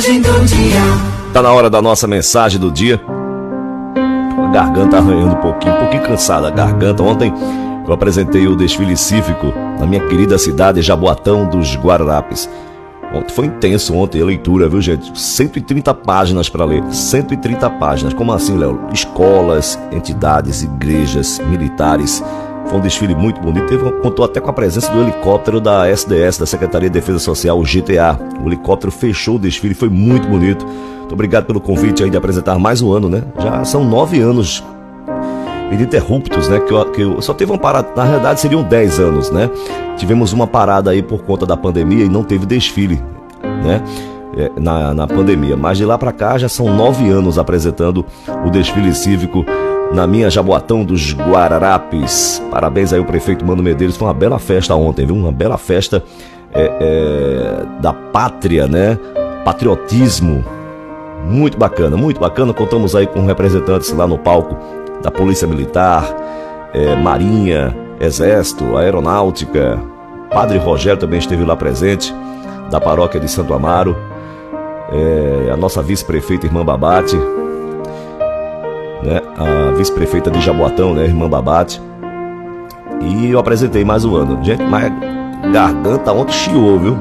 Tá na hora da nossa mensagem do dia. A garganta arranhando um pouquinho cansada a garganta. Ontem eu apresentei o desfile cívico na minha querida cidade Jaboatão dos Guararapes. Ontem foi intenso, a leitura, viu, gente? 130 páginas para ler, 130 páginas. Como assim, Léo? Escolas, entidades, igrejas, militares. Foi um desfile muito bonito. Contou até com a presença do helicóptero da SDS, da Secretaria de Defesa Social, o GTA. O helicóptero fechou o desfile, foi muito bonito. Muito obrigado pelo convite aí de apresentar mais um ano, né? Já são 9 anos ininterruptos, né? Que eu só teve uma parada, na realidade seriam 10 anos, né? Tivemos uma parada aí por conta da pandemia e não teve desfile, né? Na pandemia. Mas de lá pra cá já são 9 anos apresentando o desfile cívico na minha Jaboatão dos Guararapes. Parabéns aí ao prefeito Mano Medeiros. Foi uma bela festa ontem, viu? Uma bela festa da pátria, né? Patriotismo. Muito bacana, muito bacana. Contamos aí com representantes lá no palco da Polícia Militar, Marinha, Exército, Aeronáutica. Padre Rogério também esteve lá presente, da paróquia de Santo Amaro. A nossa vice-prefeita, Irmã Babate, né? A vice-prefeita de Jaboatão, né? Irmã Babate. E eu apresentei mais um ano. Gente, mas garganta ontem chiou, viu?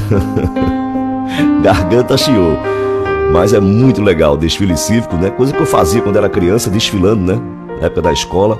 Garganta chiou. Mas é muito legal o desfile cívico, né? Coisa que eu fazia quando era criança, desfilando, né? Na época da escola.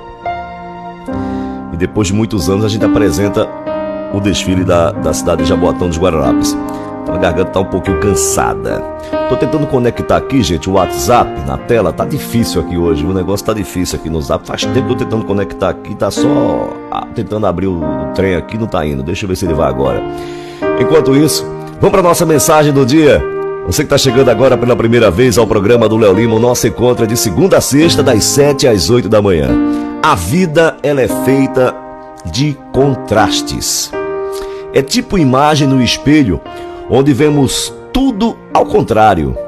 E depois de muitos anos a gente apresenta o desfile da cidade de Jaboatão dos Guararapes. Então a garganta tá um pouquinho cansada. Tô tentando conectar aqui, gente, o WhatsApp na tela. Tá difícil aqui hoje, o negócio tá difícil aqui no Zap. Faz tempo que eu tô tentando conectar aqui, tá só tentando abrir o trem aqui, não tá indo. Deixa eu ver se ele vai agora. Enquanto isso, vamos pra nossa mensagem do dia. Você que está chegando agora pela primeira vez ao programa do Léo Lima, o nosso encontro é de segunda a sexta, das 7 às 8 da manhã. A vida, ela é feita de contrastes. É tipo imagem no espelho, onde vemos tudo ao contrário.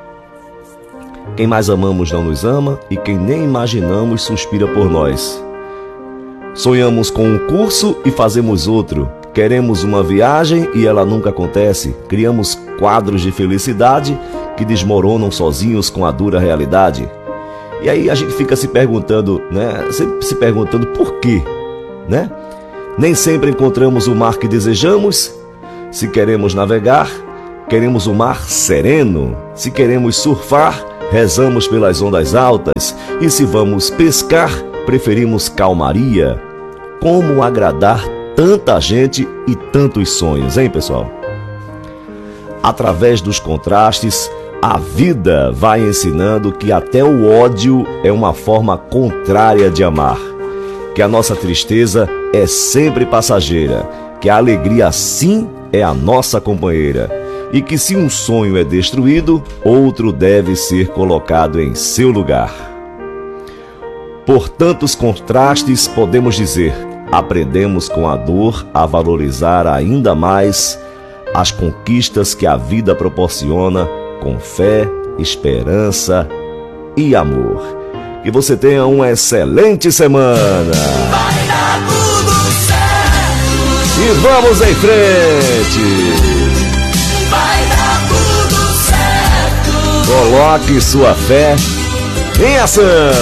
Quem mais amamos não nos ama, e quem nem imaginamos suspira por nós. Sonhamos com um curso e fazemos outro. Queremos uma viagem e ela nunca acontece. Criamos quadros de felicidade que desmoronam sozinhos com a dura realidade. E aí a gente fica se perguntando, né? Sempre se perguntando por quê, né? Nem sempre encontramos o mar que desejamos. Se queremos navegar, queremos o mar sereno. Se queremos surfar, rezamos pelas ondas altas. E se vamos pescar, preferimos calmaria. Como agradar tanta gente e tantos sonhos, hein, pessoal? Através dos contrastes, a vida vai ensinando que até o ódio é uma forma contrária de amar, que a nossa tristeza é sempre passageira, que a alegria sim é a nossa companheira, e que se um sonho é destruído, outro deve ser colocado em seu lugar. Por tantos contrastes, podemos dizer: aprendemos com a dor a valorizar ainda mais as conquistas que a vida proporciona com fé, esperança e amor. Que você tenha uma excelente semana. Vai dar tudo certo. E vamos em frente. Vai dar tudo certo. Coloque sua fé em ação.